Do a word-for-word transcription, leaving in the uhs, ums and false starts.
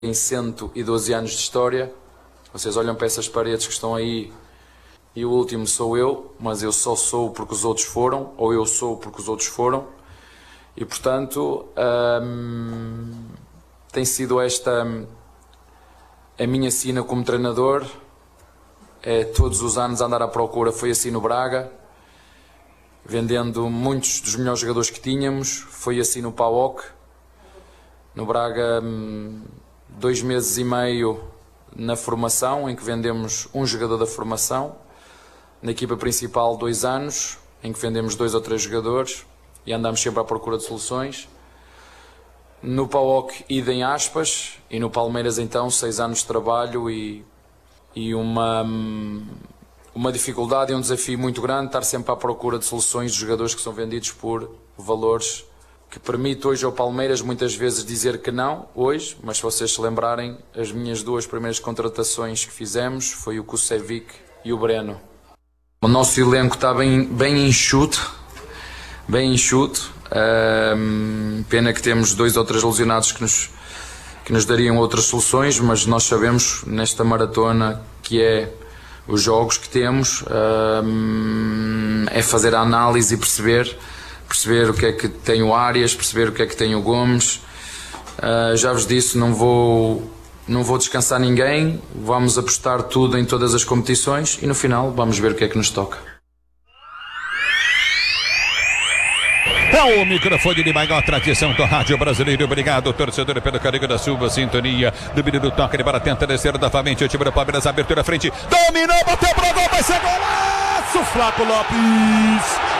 Em cento e doze anos de história, vocês olham para essas paredes que estão aí e o último sou eu, mas eu só sou porque os outros foram, ou eu sou porque os outros foram, e portanto hum, tem sido esta a minha sina como treinador, é todos os anos andar à procura. Foi assim no Braga, vendendo muitos dos melhores jogadores que tínhamos, foi assim no PAOK, no Braga hum, dois meses e meio na formação, em que vendemos um jogador da formação, na equipa principal dois anos, em que vendemos dois ou três jogadores e andamos sempre à procura de soluções. No PAOK, idem aspas, e no Palmeiras então seis anos de trabalho e, e uma, uma dificuldade e um desafio muito grande, estar sempre à procura de soluções de jogadores que são vendidos por valores que permite hoje ao Palmeiras muitas vezes dizer que não, hoje, mas se vocês se lembrarem, as minhas duas primeiras contratações que fizemos foi o Kusevic e o Breno. O nosso elenco está bem, bem enxuto, bem enxuto, um, pena que temos dois ou três lesionados que nos, que nos dariam outras soluções, mas nós sabemos nesta maratona que é os jogos que temos, um, é fazer a análise e perceber perceber o que é que tem o Arias, perceber o que é que tem o Gomes. Uh, já vos disse, não vou, não vou descansar ninguém, vamos apostar tudo em todas as competições e no final vamos ver o que é que nos toca. É o microfone de maior tradição do rádio brasileiro. Obrigado, torcedor, pelo carinho da sua sintonia. Do menino toca, ele para tentar descer novamente. O time do Palmeiras, abertura à frente. Dominou, bateu para gol, vai ser golaço! Flávio Lopes!